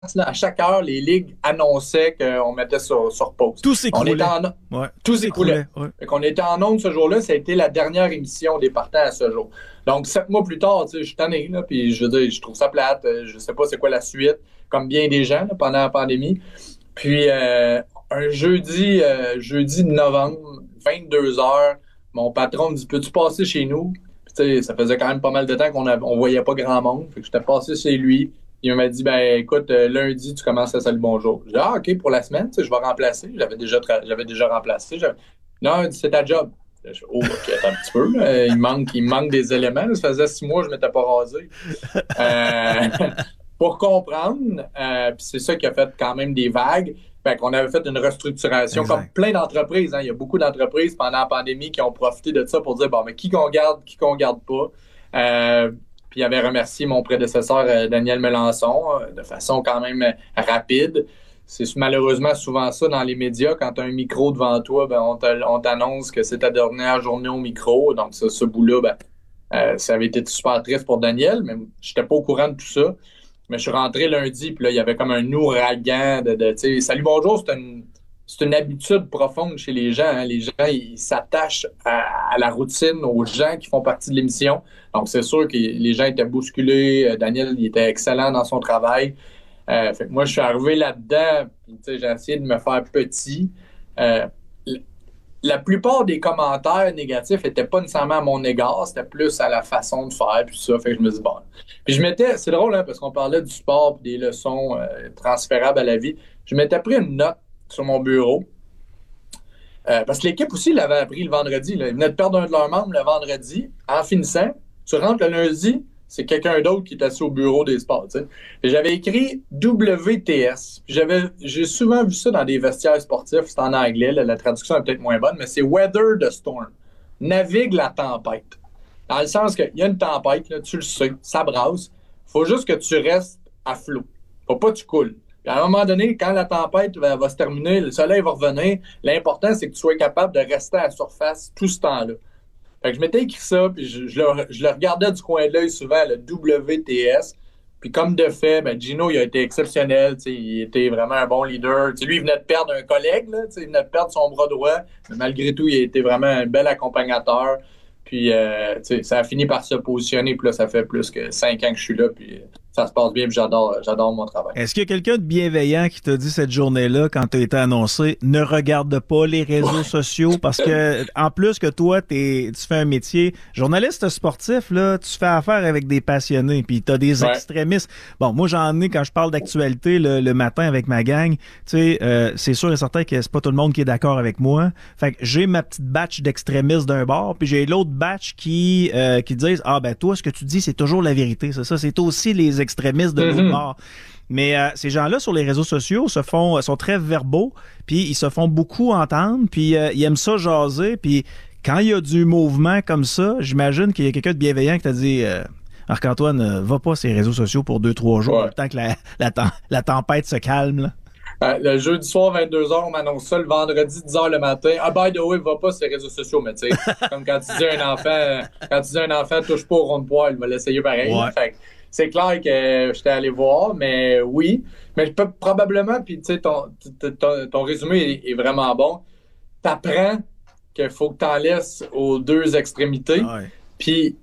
là, à chaque heure, les ligues annonçaient qu'on mettait sur pause. Tout On était s'écroulait. Ouais. tout Tout s'écroulait. s'écroulait. Ouais. Fait qu'on était en ondes ce jour-là, ça a été la dernière émission des partants à ce jour. Donc, 7 mois plus tard, tu sais, je suis tanné, là, puis je veux dire, je trouve ça plate. Je sais pas c'est quoi la suite, comme bien des gens là, pendant la pandémie. Puis, un jeudi de novembre, 22 heures, mon patron me dit, peux-tu passer chez nous? Puis, tu sais, ça faisait quand même pas mal de temps on voyait pas grand monde. Fait que j'étais passé chez lui. Il m'a dit, ben écoute, lundi, tu commences à Salut Bonjour. J'ai dit, ah, OK, pour la semaine, tu sais, je vais remplacer. J'avais déjà remplacé. Non, il dit, c'est ta job. Je dis, oh, OK, attends un petit peu. Là. Il me manque des éléments. Là. Ça faisait 6 mois que je ne m'étais pas rasé. Euh, pour comprendre, puis c'est ça qui a fait quand même des vagues. Fait qu'on avait fait une restructuration, comme Exact. plein d'entreprises. Hein. Il y a beaucoup d'entreprises pendant la pandémie qui ont profité de ça pour dire, bon, mais qui qu'on garde pas. Puis il avait remercié mon prédécesseur Daniel Melançon de façon quand même rapide. C'est malheureusement souvent ça dans les médias. Quand tu as un micro devant toi, ben, on t'annonce que c'est ta dernière journée au micro. Donc, ça, ce bout-là, ben, ça avait été super triste pour Daniel, mais je n'étais pas au courant de tout ça. Mais je suis rentré lundi, puis là, il y avait comme un ouragan tu sais, salut, bonjour, c'est une habitude profonde chez les gens. Hein. Les gens, ils s'attachent à la routine, aux gens qui font partie de l'émission. Donc, c'est sûr que les gens étaient bousculés. Daniel, il était excellent dans son travail. Fait que moi, je suis arrivé là-dedans, puis, tu sais, j'ai essayé de me faire petit. Euh, la plupart des commentaires négatifs étaient pas nécessairement à mon égard, c'était plus à la façon de faire, puis ça, fait que je me dis, bon. Puis c'est drôle, hein, parce qu'on parlait du sport puis des leçons transférables à la vie. Je m'étais pris une note sur mon bureau, parce que l'équipe aussi l'avait appris le vendredi. Là. Ils venaient de perdre un de leurs membres le vendredi. En finissant, tu rentres le lundi, c'est quelqu'un d'autre qui est assis au bureau des sports. Tu sais. Et j'avais écrit WTS. J'ai souvent vu ça dans des vestiaires sportifs. C'est en anglais. Là, la traduction est peut-être moins bonne, mais c'est Weather the Storm. Navigue la tempête. Dans le sens qu'il y a une tempête, là, tu le sais, ça brasse. Faut juste que tu restes à flot. Faut pas que tu coules. Puis à un moment donné, quand la tempête va se terminer, le soleil va revenir, l'important, c'est que tu sois capable de rester à la surface tout ce temps-là. Fait que je m'étais écrit ça, puis je le regardais du coin de l'œil souvent, le WTS. Puis comme de fait, ben Gino, il a été exceptionnel. Il était vraiment un bon leader. T'sais, lui, il venait de perdre un collègue, là, il venait de perdre son bras droit. Mais malgré tout, il a été vraiment un bel accompagnateur. Puis ça a fini par se positionner. Puis là, ça fait plus que 5 ans que je suis là. Puis ça se passe bien. Puis j'adore mon travail. Est-ce qu'il y a quelqu'un de bienveillant qui t'a dit cette journée-là, quand tu as été annoncé, ne regarde pas les réseaux sociaux parce que, en plus que toi, tu fais un métier journaliste sportif, là, tu fais affaire avec des passionnés, puis tu as des Ouais. extrémistes. Bon, moi, j'en ai quand je parle d'actualité le matin avec ma gang. Tu sais, c'est sûr et certain que c'est pas tout le monde qui est d'accord avec moi. Fait que j'ai ma petite batch d'extrémistes d'un bord, puis j'ai l'autre batch qui disent, ah ben toi, ce que tu dis, c'est toujours la vérité. C'est ça, c'est aussi les extrémistes de l'autre bord. Mais ces gens-là, sur les réseaux sociaux, sont très verbaux, puis ils se font beaucoup entendre, puis ils aiment ça jaser, puis quand il y a du mouvement comme ça, j'imagine qu'il y a quelqu'un de bienveillant qui t'a dit Marc-Antoine, va pas sur les réseaux sociaux pour 2, 3 jours, Ouais. le temps que la tempête se calme. Là. Le jeudi soir, 22 heures, on m'annonce ça. Le vendredi, 10 heures le matin. Ah, by the way, va pas sur les réseaux sociaux, mais tu sais, comme quand tu dis à un enfant, touche pas au rond de poil, il va l'essayer pareil. Ouais. Fait que c'est clair que j'étais allé voir, mais oui. Mais probablement, puis tu sais, ton résumé est vraiment bon. T'apprends qu'il faut que t'en laisses aux deux extrémités. Ouais. Puis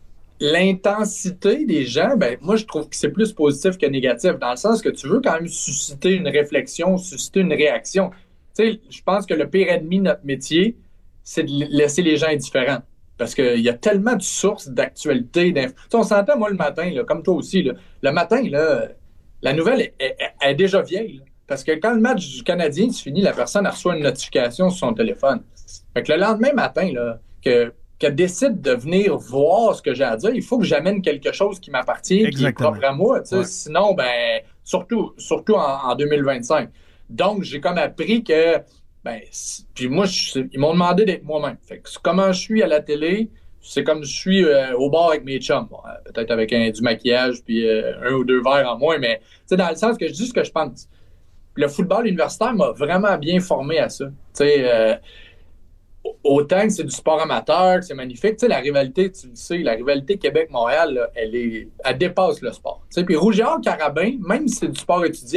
l'intensité des gens, ben, moi, je trouve que c'est plus positif que négatif, dans le sens que tu veux quand même susciter une réflexion, susciter une réaction. Tu sais, je pense que le pire ennemi de notre métier, c'est de laisser les gens indifférents. Parce qu'il y a tellement de sources d'actualité. Tu sais, on s'entend, moi, le matin, là, comme toi aussi, là, le matin, là, la nouvelle est déjà vieille. Là. Parce que quand le match du Canadien se finit, la personne reçoit une notification sur son téléphone. Fait que le lendemain matin, là, que décide de venir voir ce que j'ai à dire, il faut que j'amène quelque chose qui m'appartient, qui est Exactement. propre à moi. Ouais. Sinon, ben, surtout en 2025. Donc, j'ai comme appris que, ben, puis moi, ils m'ont demandé d'être moi-même. Fait que comment je suis à la télé, c'est comme je suis au bar avec mes chums. Bon, peut-être avec du maquillage, puis un ou deux verres en moins, mais dans le sens que je dis ce que je pense. Le football universitaire m'a vraiment bien formé à ça. Tu sais, autant que c'est du sport amateur, que c'est magnifique, tu sais, la rivalité, tu le sais, la rivalité Québec-Montréal, là, elle dépasse le sport. Tu sais, puis Rouge et Or, Carabin, même si c'est du sport étudié,